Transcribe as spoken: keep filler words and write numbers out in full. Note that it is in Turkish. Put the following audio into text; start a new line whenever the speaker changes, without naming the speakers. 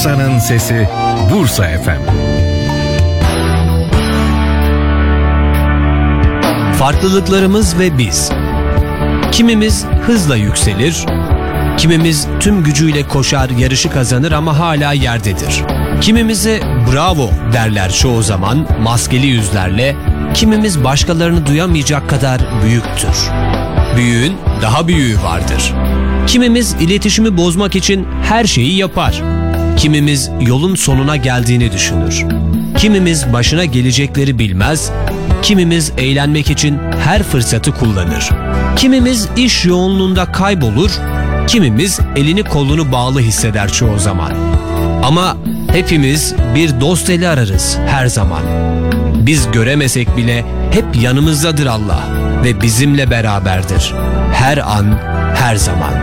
Bursa'nın sesi Bursa F M.
Farklılıklarımız ve biz. Kimimiz hızla yükselir, kimimiz tüm gücüyle koşar, yarışı kazanır ama hala yerdedir. Kimimize bravo derler çoğu zaman maskeli yüzlerle, kimimiz başkalarını duyamayacak kadar büyüktür. Büyüğün daha büyüğü vardır. Kimimiz iletişimi bozmak için her şeyi yapar. Kimimiz yolun sonuna geldiğini düşünür. Kimimiz başına gelecekleri bilmez, kimimiz eğlenmek için her fırsatı kullanır. Kimimiz iş yoğunluğunda kaybolur, kimimiz elini kolunu bağlı hisseder çoğu zaman. Ama hepimiz bir dost eli ararız her zaman. Biz göremesek bile hep yanımızdadır Allah ve bizimle beraberdir. Her an, her zaman.